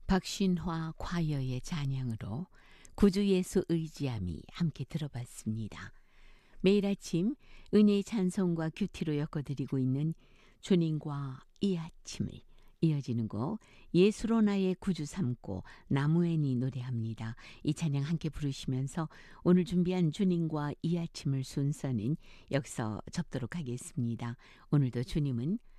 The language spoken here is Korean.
박신화 콰이어의 찬양으로 구주 예수 의지함이 함께 들어봤습니다. 매일 아침 은혜의 찬송과 큐티로 엮어드리고 있는 주님과 이 아침을 이어지는 곡 예수로 나의 구주 삼고 나무엔이 노래합니다. 이 찬양 함께 부르시면서 오늘 준비한 주님과 이 아침을 순서는 여기서 접도록 하겠습니다. 오늘도 주님은